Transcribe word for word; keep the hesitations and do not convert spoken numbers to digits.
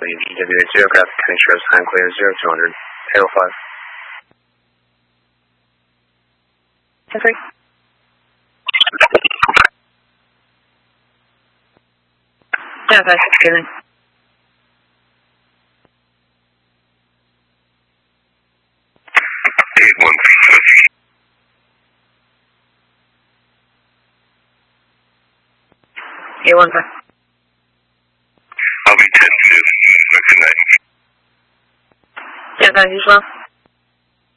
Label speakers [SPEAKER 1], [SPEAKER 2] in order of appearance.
[SPEAKER 1] E W eight zero, graphic County Sheriff's time clear zero two hundred, Title five. ten three. Yeah, that's good.
[SPEAKER 2] eight one.
[SPEAKER 1] eight one, sir.
[SPEAKER 2] I'll be ten two. Good night.
[SPEAKER 1] Yeah, thank you, well.